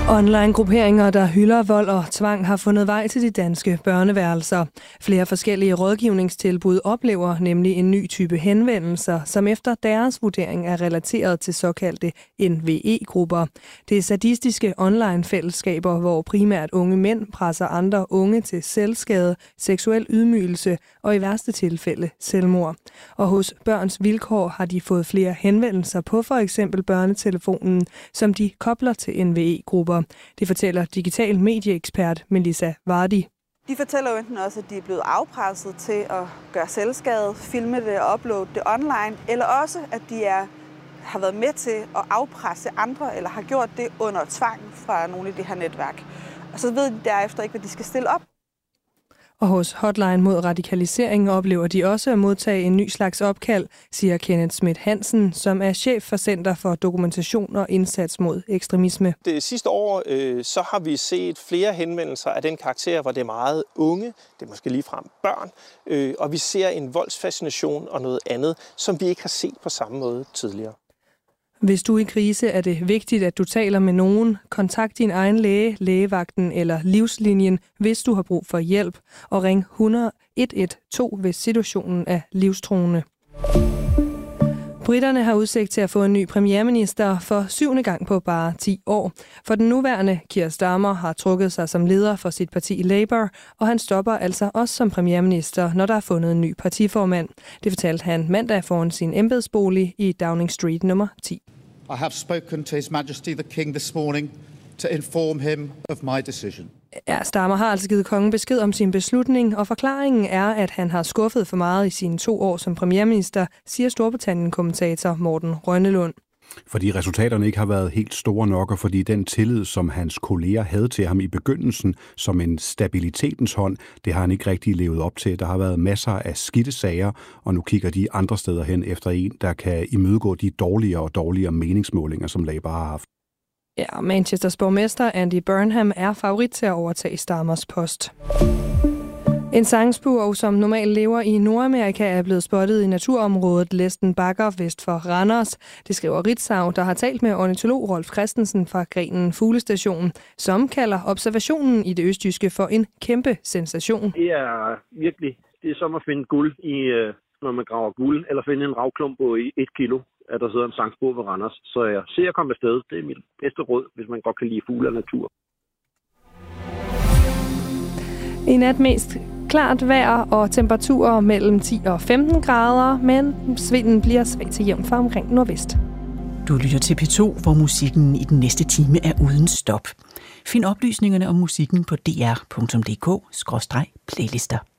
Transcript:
Online-grupperinger, der hylder vold og tvang, har fundet vej til de danske børneværelser. Flere forskellige rådgivningstilbud oplever nemlig en ny type henvendelser, som efter deres vurdering er relateret til såkaldte NVE-grupper. Det er sadistiske online-fællesskaber, hvor primært unge mænd presser andre unge til selvskade, seksuel ydmygelse og i værste tilfælde selvmord. Og hos Børns Vilkår har de fået flere henvendelser på for eksempel børnetelefonen, som de kobler til NVE-grupper. Det fortæller digital medieekspert Melissa Vardi. De fortæller jo enten også, at de er blevet afpresset til at gøre selvskade, filme det og uploade det online, eller også, at de har været med til at afpresse andre, eller har gjort det under tvang fra nogle af de her netværk. Og så ved de derefter ikke, hvad de skal stille op. Og hos Hotline mod radikalisering oplever de også at modtage en ny slags opkald, siger Kenneth Schmidt Hansen, som er chef for Center for Dokumentation og Indsats mod Ekstremisme. Det sidste år så har vi set flere henvendelser af den karakter, hvor det er meget unge, det er måske ligefrem børn, og vi ser en voldsfascination og noget andet, som vi ikke har set på samme måde tidligere. Hvis du er i krise, er det vigtigt, at du taler med nogen. Kontakt din egen læge, lægevagten eller livslinjen, hvis du har brug for hjælp. Og ring 112, hvis situationen er livstruende. Briterne har udsigt til at få en ny premierminister for 7. gang på bare 10 år. For den nuværende, Keir Starmer, har trukket sig som leder for sit parti Labour, og han stopper altså også som premierminister, når der er fundet en ny partiformand. Det fortalte han mandag foran sin embedsbolig i Downing Street nummer 10. I have spoken to His Majesty the King this morning to inform him of my decision. Ja, Starmer har altså givet kongen besked om sin beslutning, og forklaringen er, at han har skuffet for meget i sine 2 år som premierminister, siger Storbritannien-kommentator Morten Rønnelund. Fordi resultaterne ikke har været helt store nok, og fordi den tillid, som hans kolleger havde til ham i begyndelsen som en stabilitetens hånd, det har han ikke rigtig levet op til. Der har været masser af skidte sager, og nu kigger de andre steder hen efter en, der kan imødegå de dårligere og dårligere meningsmålinger, som Labour har haft. Ja, Manchesters borgmester Andy Burnham er favorit til at overtage Starmers post. En sangspurv, som normalt lever i Nordamerika, er blevet spottet i naturområdet Læsten Bakker vest for Randers. Det skriver Ritzau, der har talt med ornitolog Rolf Christensen fra Grenen Fuglestation, som kalder observationen i det østjyske for en kæmpe sensation. Det er virkelig, det er som at finde guld, når man graver guld, eller finde en ravklump på 1 kilo, at der sidder en sangspurv ved Randers. Så jeg ser at komme afsted. Det er mit bedste råd, hvis man godt kan lide fugle og natur. I nat mest klart vejr og temperaturer mellem 10 og 15 grader, men vinden bliver svag til jævn fra omkring nordvest. Du lytter til P2, hvor musikken i den næste time er uden stop. Find oplysningerne om musikken på dr.dk/playlister.